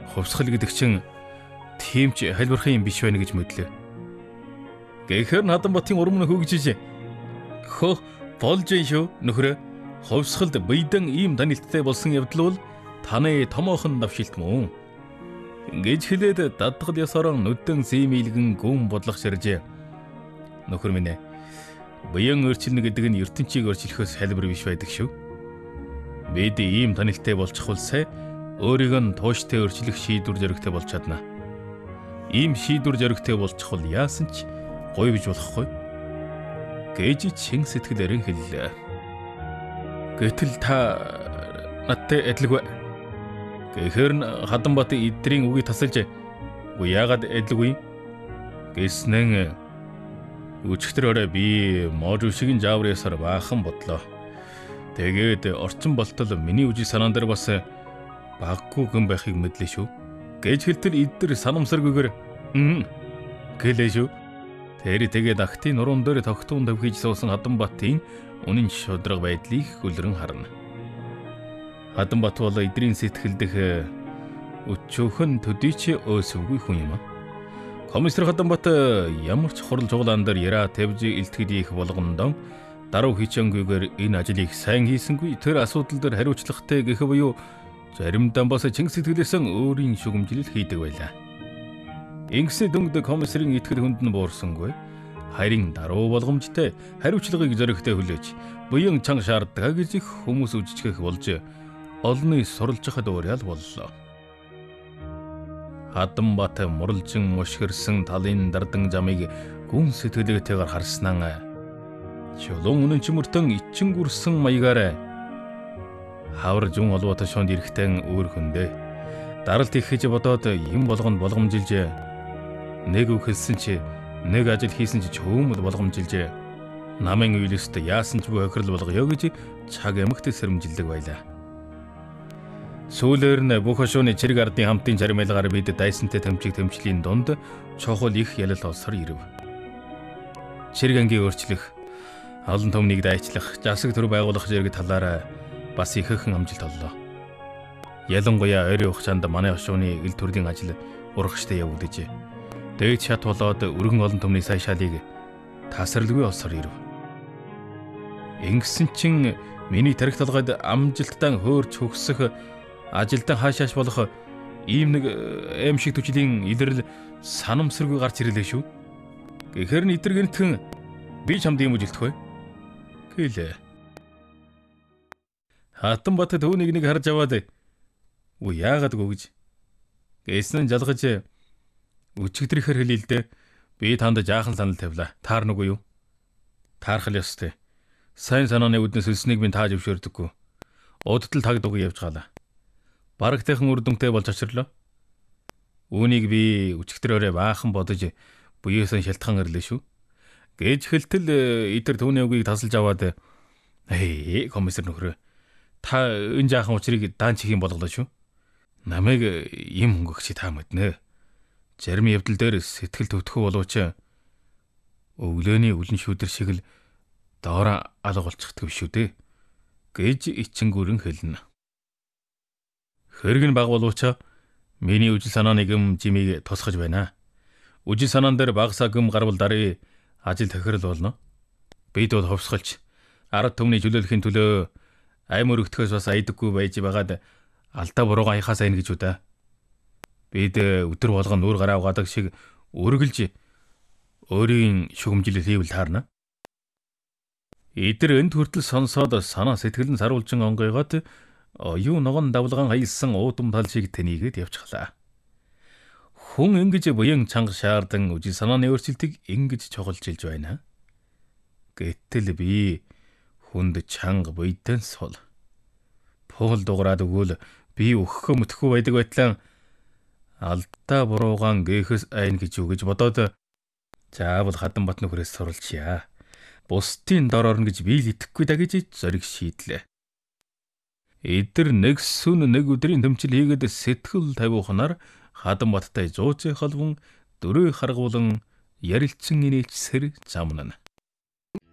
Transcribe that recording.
хувьсгал гэдэг чинь тийм ч халбархан юм биш байна гэж мэдлээ. Гэхээр Хатанбатын урам нь хөгжиж хөө болж шүү нөхрөө хувьсгалд биедан ийм танилттай болсон явдал бол таны томоохон давшилт мөн. Гэж хэлээд дадгал ясараа нүдэн зэмилгэн гүн бодлох ширжээ. Нөхөр минь биеийн өөрчлөлт гэдэг нь ертөнцийг өөрчлөхөөс хэлбэр биш байдаг шүү. Бид ийм танилттай болчих улсаа өөрийгөө нь тууштай өөрчлөх шийдвэр зоригтой болж чадна. Ийм шийдвэр зоригтой болчих бол яасан ч гоё биж болохгүй. Гэж чин сэтгэлээрэн хэллээ. Гэтэл та надтай адилгүй. Гэхээр Хатанбат эдрийн үгийг тасалж яагаад адилгүй гэснэн өчигдөр би модуу шиг жаавар ясаар баахан бодлоо. Тэгээд орчин болтол миний үжи санаан дээр бас баггүй гэн байхыг мэдлээ шүү. Гэж хэлтэл эдгээр санамсаргүйгээр гэлээ шүү. Тэр тэгээд ахтын нуруунд дээр тогтун давхиж суусан Хатанбатын үнэн шудраг байдлыг хүлрэн харна. Хатанбат бол эдрийн сэтгэл дэх өчөөхөн төдийч өөсөвгүй хүн юм. Комиссар Хатанбат ямар ч хурал жуглаан дээр яраа тавьж илтгэл их болгондоо даруй хичээнгүйгээр энэ ажлыг сайн хийсэнгүй тэр асуудал дээр хариуцлагатай гэх буюу заримдаа бас чин сэтгэлээсэн өөрийн шүгэмжлэл хийдэг байлаа. Ингэсээ дөнгөд комиссарын итгэл хүнд нь буурсангүй. Харин даруй болгомжтой хариуцлагыг зоригтой хүлээж буян чанга шаарддаг гэж их хүмүүс үжижгэх болж олны суралцахад уурьял боллоо. Хатанбат муралжин мушгирсан талын дардан замыг гүн сэтгэлгээтэйгээр харснаа чулуун үнэн чимэртэн ичин гүрсэн маягаар хавар зүүн олбот шонд ирэхтэн өөр хөндөө даралт ихэж бодоод юм болгонд болгомжилж нэг үг хэлсэн чи нэг ажил хийсэн чи чөөмөл болгомжилж намын үйлэст яасан ч бохирл болгоё гэж цаг эмэгт сэрэмжилдэг байлаа. Сүүлээр нь бүх хошууны чирэг ардын хамтын чармайлгаар бид дайсантай тэмцлийн дунд чухал их ялал олсоор ирэв. Чирэг ангийн өөрчлөх, олон түмнийг дайчлах, засаг төр байгуулах зэрэг талаараа бас ихэнхэн амжилт оллоо. Ялангуяа ойрын хугацаанд манай хошууны ил төрлийн ажил урагштай явагдаж, дээд шат болоод өргөн олон түмний сайшаалыг тасралгүй олсоор ирэв. Ингэсэн чин миний тарих талгайд амжилттай хөөрч хөгсөх ажилдаа хаашааш болох ийм нэг аим шиг төчлийн илэрл санамсаргүй гарч ирлээ шүү. Гэхээр нь эдгээр гэнтхэн би чамд юм үжилтэх вэ? Гэлээ. Хатанбат түүнийг нэг харж аваад "Үу яагаад гүгж?" гэсэн жалгаж өчигдрийнхэр хэлээ л дээ. Би танд жаахан санал тавилаа. Таарна уу юу? Таарах л ёстой. Сайн санааны үднэс өлснийг би тааж өвшөөрдөггүй. Удтал таг дуг явж гаалаа. Барагтайхан үр дүнтэй болж очирлоо. Үүнийг би өчигдрөөрөө баахан бодож буяасан шалтгаан ирлээ шүү. Гэж хэлтэл эдгээр түүний үгийг тасалж аваад комиссар нөхрөө та энэ жаахан учрыг даан чих юм болголоо шүү. Намайг юм хөнгөгч та мэднэ. Зарим явдал дээр сэтгэл төвтгөө болооч өглөөний үлэн шүүдэр шиг л доороо алга болчихдаг шүү дээ. Гэж ичингүүрэн хэлнэ. Хэрэг нь баг боловч миний үжил санааны гэм жимийг тусгаж байна. Үжил санаан дээр багсаа гэм гарвал дарыг ажил тохирол болно. Бид бол хувьсгалч ард түмний чөлөөлөхийн төлөө аймаг өргөдөхөөс бас айдаггүй байж байгаад алдаа буруугаа хаяхаас айна гэж үдэ. Бид өдөр болгон нүүр гараа угаадаг шиг өргөлж өөрийн шүгэмжлэл хийвэл таарна. Эдгээр энд хүртэл сонсоод санаа сэтгэл нь саруулжин онгойгоод юу ногоон давлгаан хаялсан уудам тал шиг тэнийгээд явчихлаа. Хүн ингэж буян чанга шаардан үжил санааны өөрчлөлтийг ингэж чоголж илж байна. Гэтэл би хүнд чанга буйдэн сул. Пуул дуграад өгвөл би өгөхөө мөтгөө байдаг байтлаа алдаа буруугаан гээхс айн гэж үгэж бодоод заавал Хатанбат нөхрөөс суралцъя. Бусдын дор орно гэж би л итгэхгүй да гэж зориг шийдлээ. Эдгээр нэг сүн нэг өдрийн тэмцэл хийгээд сэтгэл тавиухнаар Хатанбаттай зууцын холбон дөрөв харгуулан ярилцсан инээлчсэр замнана.